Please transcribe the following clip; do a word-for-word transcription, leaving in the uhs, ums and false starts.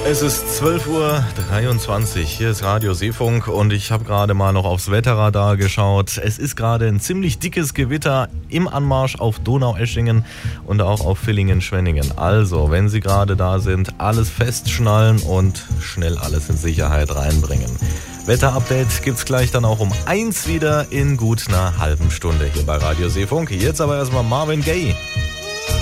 Es ist zwölf Uhr dreiundzwanzig, hier ist Radio Seefunk und ich habe gerade mal noch aufs Wetterradar geschaut. Es ist gerade ein ziemlich dickes Gewitter im Anmarsch auf Donaueschingen und auch auf Villingen-Schwenningen. Also, wenn Sie gerade da sind, alles festschnallen und schnell alles in Sicherheit reinbringen. Wetterupdate gibt's gleich dann auch um eins wieder in gut einer halben Stunde hier bei Radio Seefunk. Jetzt aber erstmal Marvin Gaye.